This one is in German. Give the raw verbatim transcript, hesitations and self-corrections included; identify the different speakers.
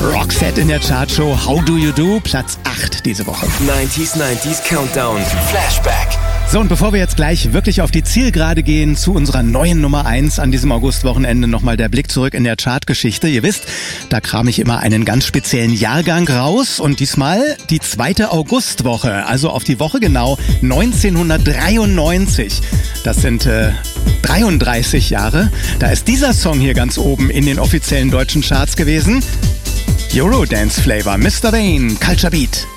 Speaker 1: Roxette in der Chartshow How Do You Do, Platz acht diese Woche.
Speaker 2: neunziger neunzig Countdown, Flashback.
Speaker 1: So, und bevor wir jetzt gleich wirklich auf die Zielgerade gehen zu unserer neuen Nummer eins an diesem Augustwochenende, nochmal der Blick zurück in der Chartgeschichte. Ihr wisst, da kram ich immer einen ganz speziellen Jahrgang raus und diesmal die zweite Augustwoche, also auf die Woche genau neunzehnhundertdreiundneunzig. Das sind äh, dreiunddreißig Jahre. Da ist dieser Song hier ganz oben in den offiziellen deutschen Charts gewesen. Eurodance Flavor, Mister Vane, Culture Beat.